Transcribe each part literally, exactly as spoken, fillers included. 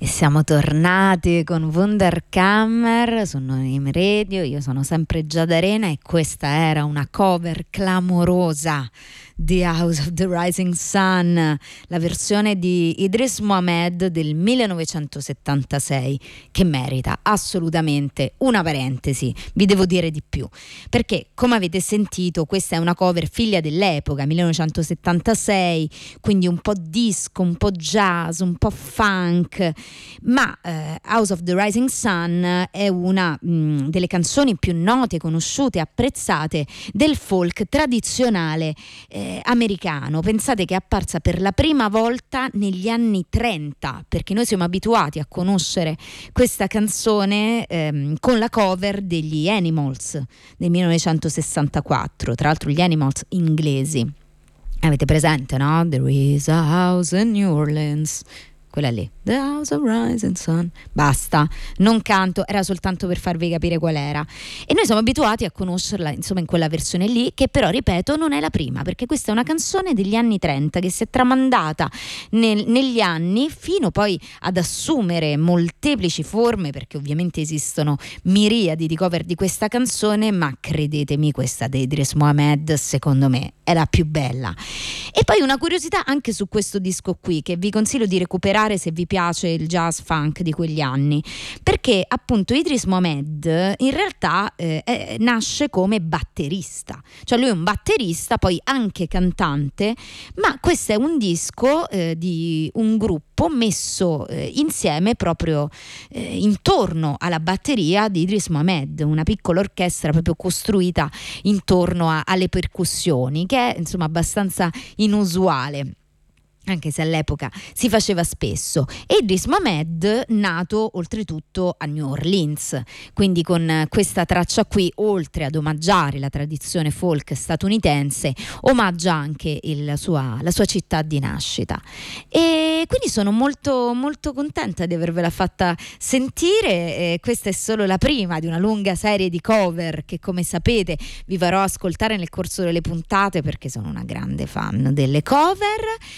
E siamo tornati con Wunderkammer su Noname Radio. Io sono sempre Giada Arena e questa era una cover clamorosa di House of the Rising Sun, la versione di Idris Muhammad del millenovecentosettantasei, che merita assolutamente una parentesi. Vi devo dire di più, perché come avete sentito questa è una cover figlia dell'epoca, millenovecentosettantasei, quindi un po' disco, un po' jazz, un po' funk, ma eh, House of the Rising Sun è una mh, delle canzoni più note, conosciute, apprezzate del folk tradizionale eh, americano. Pensate che è apparsa per la prima volta negli anni trenta, perché noi siamo abituati a conoscere questa canzone ehm, con la cover degli Animals del millenovecentosessantaquattro, tra l'altro gli Animals inglesi. Avete presente, no? There is a house in New Orleans, quella lì, The House of Rising Sun. Basta, non canto, era soltanto per farvi capire qual era. E noi siamo abituati a conoscerla, insomma, in quella versione lì, che però, ripeto, non è la prima, perché questa è una canzone degli anni trenta che si è tramandata nel, negli anni fino poi ad assumere molteplici forme, perché ovviamente esistono miriadi di cover di questa canzone, ma credetemi, questa di Idris Muhammad secondo me è la più bella. E poi una curiosità anche su questo disco qui, che vi consiglio di recuperare se vi piace il jazz funk di quegli anni, perché appunto Idris Muhammad in realtà eh, eh, nasce come batterista, cioè lui è un batterista, poi anche cantante, ma questo è un disco eh, di un gruppo messo eh, insieme proprio eh, intorno alla batteria di Idris Muhammad, una piccola orchestra proprio costruita intorno a, alle percussioni, che è insomma abbastanza inusuale, anche se all'epoca si faceva spesso. E Idris Muhammad, nato oltretutto a New Orleans, quindi con questa traccia qui, oltre ad omaggiare la tradizione folk statunitense, omaggia anche il sua, la sua città di nascita. E quindi sono molto molto contenta di avervela fatta sentire. E questa è solo la prima di una lunga serie di cover che, come sapete, vi farò ascoltare nel corso delle puntate, perché sono una grande fan delle cover.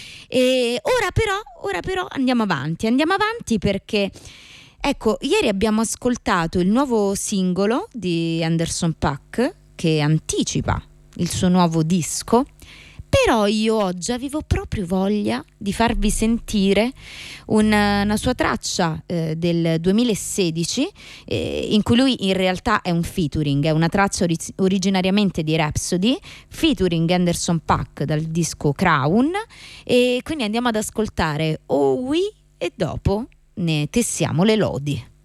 E ora però, ora però andiamo avanti, andiamo avanti perché ecco, ieri abbiamo ascoltato il nuovo singolo di Anderson .Paak che anticipa il suo nuovo disco, però io oggi avevo proprio voglia di farvi sentire una, una sua traccia eh, del duemilasedici eh, in cui lui in realtà è un featuring, è una traccia ori- originariamente di Rhapsody featuring Anderson .Paak dal disco Crown, e quindi andiamo ad ascoltare Oh We e dopo ne tessiamo le lodi.